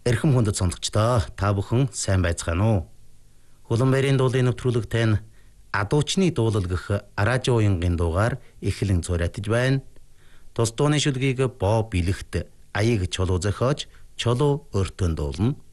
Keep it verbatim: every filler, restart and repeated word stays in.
Эрхэм хүндэт сонсогчдоо та бүхэн сайн байцгаана уу? Хуланбайрын дуулын нэвтрүүлэг тань адуучны дуулал гэх радио уянгийн дугаар эхлэн цуурайтаж байна. Тус дууны шүлгийг боо бэлэгт аяг чулуу зохиож чулуу өртөн дуулна.